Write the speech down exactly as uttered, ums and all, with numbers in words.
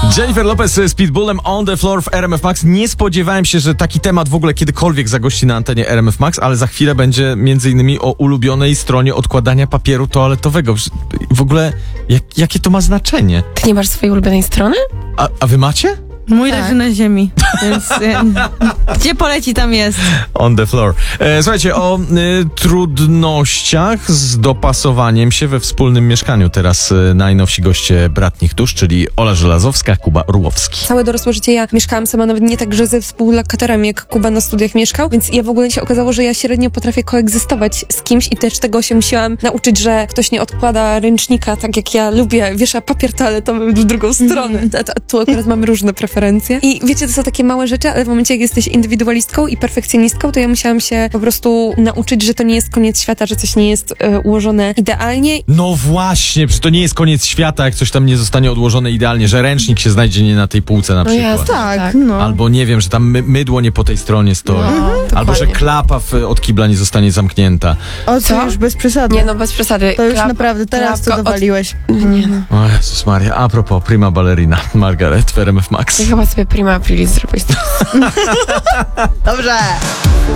Jennifer Lopez z Pitbullem On The Floor w R M F Max. Nie spodziewałem się, że taki temat w ogóle kiedykolwiek zagości na antenie R M F Max, ale za chwilę będzie między innymi o ulubionej stronie odkładania papieru toaletowego. W ogóle, jak, jakie to ma znaczenie? Ty nie masz swojej ulubionej strony? A, a wy macie? Mój Tak. leży na ziemi, więc e, gdzie poleci, tam jest. On the floor. E, słuchajcie, o y, trudnościach z dopasowaniem się we wspólnym mieszkaniu. Teraz y, najnowsi goście Bratnich Dusz, czyli Ola Żelazowska, Kuba Orłowski. Całe dorosłe życie ja mieszkałam sama, nawet nie tak, że ze współlokatorem, jak Kuba na studiach mieszkał, więc ja w ogóle się okazało, że ja średnio potrafię koegzystować z kimś i też tego się musiałam nauczyć, że ktoś nie odkłada ręcznika tak jak ja lubię, wiesza papier toaletowy w drugą stronę. A, a tu akurat mamy różne preferencje. I wiecie, to są takie małe rzeczy, ale w momencie, jak jesteś indywidualistką i perfekcjonistką, to ja musiałam się po prostu nauczyć, że to nie jest koniec świata, że coś nie jest e, ułożone idealnie. No właśnie, przecież to nie jest koniec świata, jak coś tam nie zostanie odłożone idealnie, że ręcznik się znajdzie nie na tej półce na No przykład. jasne, Tak, tak. no. Albo nie wiem, że tam my, mydło nie po tej stronie stoi. No, Albo że dokładnie. klapa w, od kibla nie zostanie zamknięta. O co? Co? Już bez przesady. Nie no, bez przesady. To już Klap- naprawdę teraz to klapka od- dowaliłeś. Nie no. O Jezus Maria, a propos, prima ballerina Margaret w R M F Max. Ja chyba sobie prima aprilis zrobić. Dobrze.